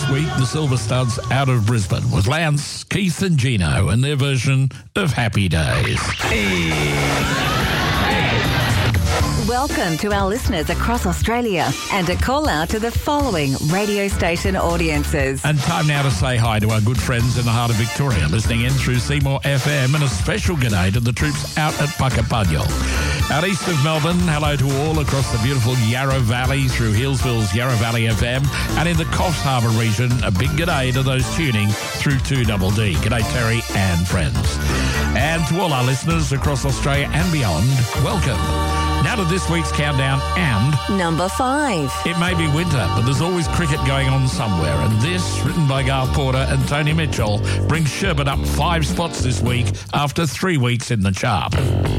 this week, the Silver Studs out of Brisbane with Lance, Keith and Gino and their version of Happy Days. Welcome to our listeners across Australia and a call out to the following radio station audiences. And time now to say hi to our good friends in the heart of Victoria, listening in through Seymour FM, and a special g'day to the troops out at Puckapunyal. Out east of Melbourne, hello to all across the beautiful Yarra Valley through Hillsville's Yarra Valley FM, and in the Coffs Harbour region, a big g'day to those tuning through 2DD. G'day Terry and friends. And to all our listeners across Australia and beyond, welcome. Now to this week's countdown and... Number 5. It may be winter, but there's always cricket going on somewhere. And this, written by Garth Porter and Tony Mitchell, brings Sherbet up 5 spots this week after 3 weeks in the chart.